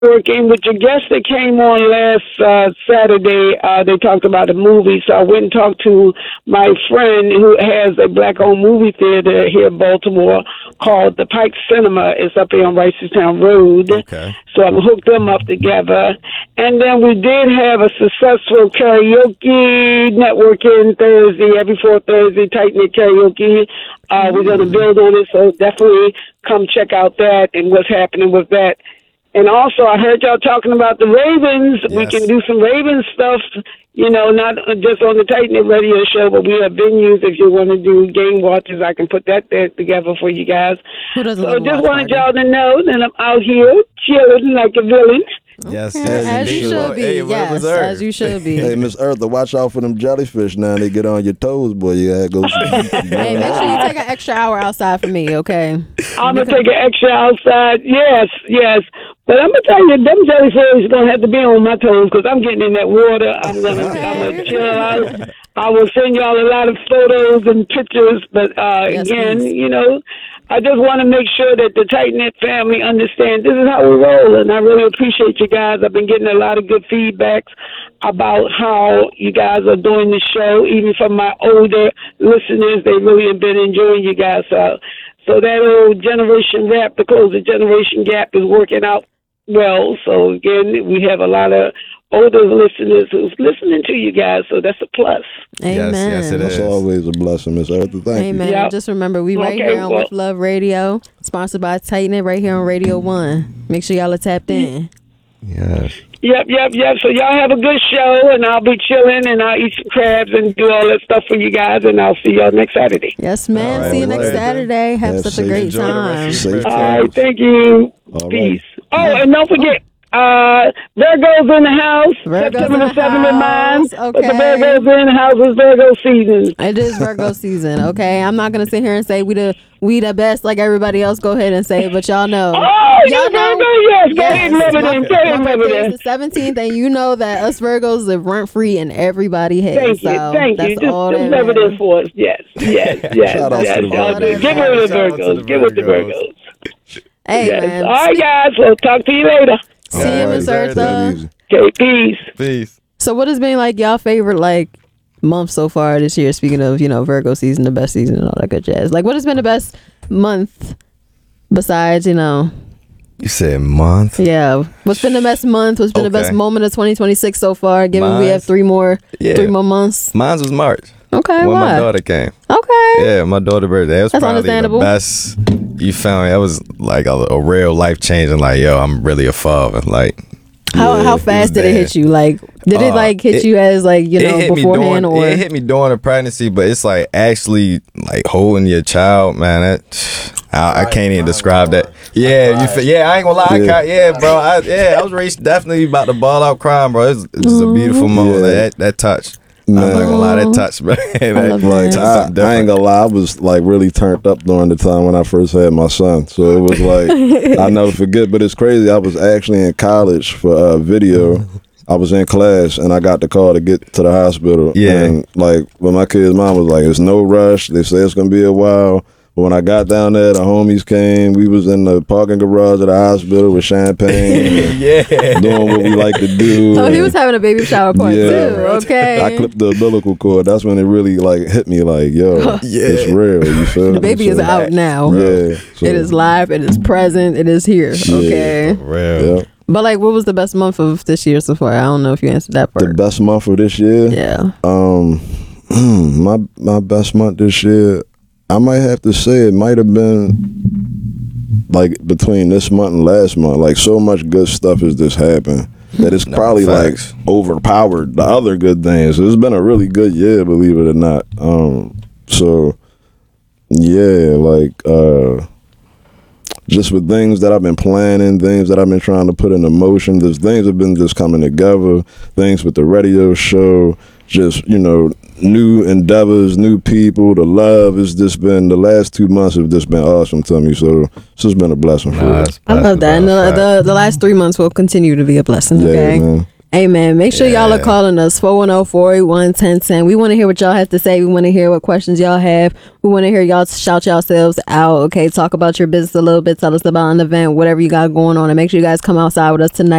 Working with your guest that came on last Saturday. They talked about a movie, so I went and talked to my friend who has a black-owned movie theater here in Baltimore called the Pike Cinema. It's up here on Ricerstown Road. Okay. So I hooked them up together. And then we did have a successful karaoke networking Thursday, every fourth Thursday, Tight Knit Karaoke. We're going to build on it, so definitely come check out that and what's happening with that. And also, I heard y'all talking about the Ravens. Yes. We can do some Ravens stuff, not just on the Tight Knit Radio Show, but we have venues. If you want to do game watches, I can put that there together for you guys. Who doesn't So love a just watch wanted party? y'all to know that I'm out here chilling like a villain. Yes, As you should be. Hey, what Yes, was her? as you should be. Hey, Miss Eartha, watch out for them jellyfish now. They get on your toes, boy. You gotta go. Hey, make sure you take an extra hour outside for me, okay? I'm going to take an extra outside. Yes. But I'm going to tell you, them jellyfish going to have to be on my toes because I'm getting in that water. I'm going to chill out. I will send y'all a lot of photos and pictures. But Yes, again, please. I just want to make sure that the Tight Knit family understands this is how we roll. And I really appreciate you guys. I've been getting a lot of good feedbacks about how you guys are doing the show. Even from my older listeners, they really have been enjoying you guys. So that old generation gap, to close the generation gap, is working out well. So again, we have a lot of older listeners who's listening to you guys, so that's a plus. Amen. Yes, it That's is. always a blessing, Miss Eartha. Thank Amen. Yep. Just remember, we right Okay, here on well- With Love Radio, sponsored by Tight Knit, right here on Radio 1. Make sure y'all are tapped in. Yes. Yep. So y'all have a good show, and I'll be chilling, and I'll eat some crabs and do all that stuff for you guys, and I'll see y'all next Saturday. Yes, ma'am. All right, See you well, next later. Saturday. Have Yeah, such a safe. great Enjoy the rest time. of Safe. your All birthday. right, thank you. All right. Peace. Oh, and don't forget, Virgo's in the house. Virgo's September in the the 7th in mind. house, But the okay. Virgo's in the house is Virgo season. It is Virgo season, okay? I'm not gonna sit here and say we the best like everybody else. Go ahead and say it, but y'all know. Oh, y'all you Virgo, yes. Go ahead and live it in. Go ahead and my live it birthday in. is the 17th, and you know that us Virgos live rent free in everybody head. Thank you, so thank that's you. Just all that live it matters. in for us. Yes. Shout out to the Y'all do. Virgos. Get with the Shout out to Virgos. the Get with the Virgos. Virgos. Hey Yes. man, All right, guys. We'll talk to you later. see you, All Miss right, Take it Eartha. easy. Okay, peace. Peace. So what has been like y'all favorite month so far this year? Speaking of Virgo season, the best season, and all that good jazz. Like, what has been the best month besides You said month? Yeah. What's been the best month? What's been the best Okay. moment of 2026 so far? Given we have Mine's- three more months. Mine was March. Okay, When why? my daughter came. Okay. Yeah, my daughter's birthday. That was That's probably understandable. the best. You feel me? That was like a real life changing. Like, yo, I'm really a father. Like, How fast did it hit you? Like, did it hit you as it hit me beforehand during, or? it hit me during the pregnancy, but it's like actually like holding your child, man. That I can't even describe that. Yeah, I ain't gonna lie. Bro. I was raised definitely about to ball out crying, bro. It's a beautiful moment. Yeah. Like, that touch. I'm not gonna lie, that touch, man. love Like that. I ain't gonna lie, I was like really turned up during the time when I first had my son. So it was like I never forget. But it's crazy. I was actually in college for video. I was in class and I got the call to get to the hospital. Yeah. And like when my kid's mom was like, "It's no rush. They say it's gonna be a while." But when I got down there, the homies came. We was in the parking garage of the hospital with champagne. Yeah. Doing what we like to do. Oh, he was having a baby shower party Yeah. too. Okay. I clipped the umbilical cord. That's when it really like hit me like, yo, it's real. You feel me? The baby is So, out now. Yeah. So, It is live. It is present. It is here. Okay. Real. yeah. But like, what was the best month of this year so far? I don't know if you answered that The part. best month of this year. Yeah. My best month this year, I might have to say it might have been like between this month and last month. Like so much good stuff has just happened that it's probably facts. like overpowered the other good things. It's been a really good year, believe it or not. So yeah, like just with things that I've been planning, things that I've been trying to put into motion, these things have been just coming together. Things with the radio show, just new endeavors, new people. The love has just been the last 2 months have just been awesome to me. So it's just been a blessing for me. I love that. And the last 3 months will continue to be a blessing. Yeah, Okay. man. Hey man, make sure y'all are calling us 410-481-1010. We want to hear what y'all have to say. We want to hear what questions y'all have. We want to hear y'all shout yourselves out. Okay, talk about your business a little bit. Tell us about an event, whatever you got going on, and make sure you guys come outside with us tonight.